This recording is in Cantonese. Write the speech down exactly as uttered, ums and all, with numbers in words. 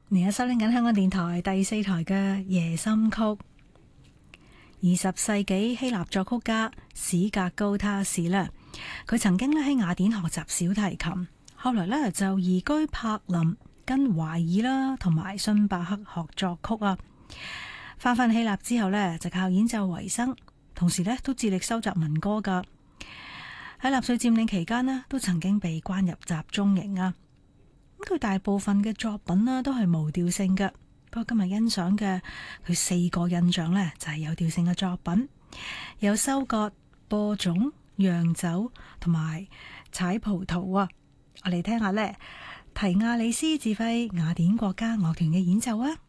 而家收聽緊香港電台第四台嘅夜心曲。二十世紀希臘作曲家史格高他士呢，佢曾經咧喺雅典學習小提琴，後來呢就移居柏林，跟懷爾啦同埋遜伯克學作曲啊。翻返希臘之後呢，就靠演奏為生，同時呢都致力收集民歌噶。喺納粹佔領期間呢，都曾經被關入集中營啊。咁佢大部分嘅作品呢都係無調性嘅，不過今日欣賞嘅佢四個印象呢，就係有調性嘅作品，有收割、播種、釀酒同埋採葡萄啊！我哋聽下呢，提亞里斯指揮雅典國家樂團嘅演奏啊！